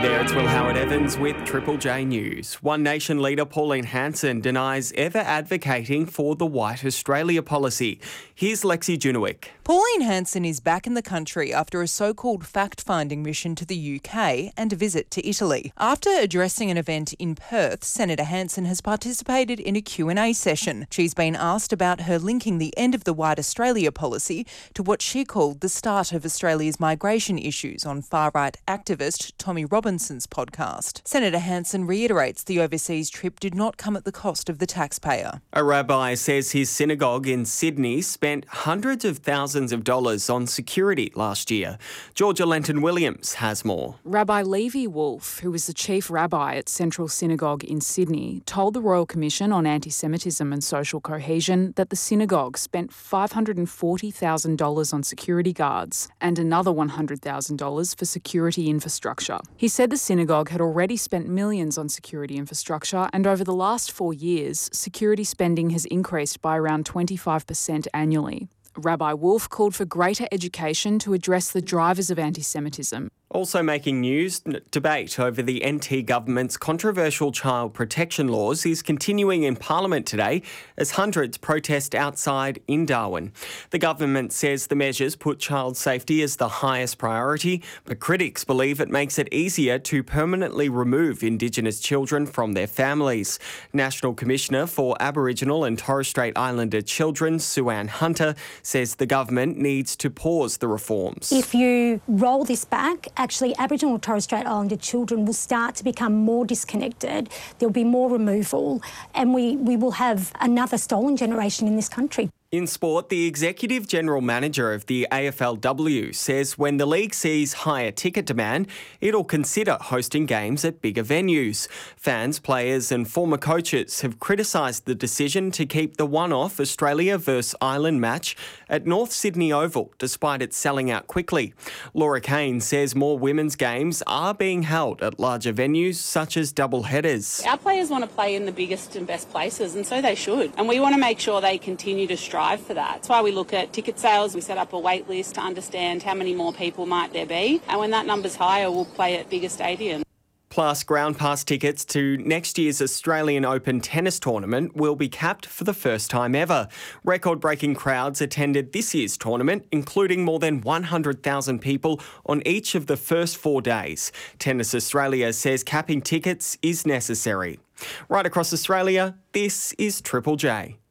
there, it's Will Howard-Evans with Triple J News. One Nation leader Pauline Hanson denies ever advocating for the White Australia policy. Here's Lexi Junowick. Pauline Hanson is back in the country after a so-called fact-finding mission to the UK and a visit to Italy. After addressing an event in Perth, Senator Hanson has participated in a Q&A session. She's been asked about her linking the end of the White Australia policy to what she called the start of Australia's migration issues on far-right activist Tommy Robinson's podcast. Senator Hanson reiterates the overseas trip did not come at the cost of the taxpayer. A rabbi says his synagogue in Sydney spent hundreds of thousands of dollars on security last year. Georgia Lenton-Williams has more. Rabbi Levi Wolf, who was the chief rabbi at Central Synagogue in Sydney, told the Royal Commission on Anti-Semitism and Social Cohesion that the synagogue spent $540,000 on security guards and another $100,000 for security infrastructure. He said the synagogue had already spent millions on security infrastructure, and over the last 4 years, security spending has increased by around 25% annually. Rabbi Wolf called for greater education to address the drivers of anti-Semitism. Also making news, debate over the NT government's controversial child protection laws is continuing in Parliament today as hundreds protest outside in Darwin. The government says the measures put child safety as the highest priority, but critics believe it makes it easier to permanently remove Indigenous children from their families. National Commissioner for Aboriginal and Torres Strait Islander Children, Sue-Ann Hunter, says the government needs to pause the reforms. If you roll this back, actually Aboriginal and Torres Strait Islander children will start to become more disconnected. There'll be more removal, and we will have another stolen generation in this country. In sport, the Executive General Manager of the AFLW says when the league sees higher ticket demand, it'll consider hosting games at bigger venues. Fans, players and former coaches have criticised the decision to keep the one-off Australia vs Ireland match at North Sydney Oval, despite it selling out quickly. Laura Kane says more women's games are being held at larger venues such as double headers. Our players want to play in the biggest and best places, and so they should. And we want to make sure they continue to strive for that. That's why we look at ticket sales. We set up a wait list to understand how many more people might there be. And when that number's higher, we'll play at bigger stadiums. Plus, ground pass tickets to next year's Australian Open tennis tournament will be capped for the first time ever. Record-breaking crowds attended this year's tournament, including more than 100,000 people on each of the first 4 days. Tennis Australia says capping tickets is necessary. Right across Australia, this is Triple J.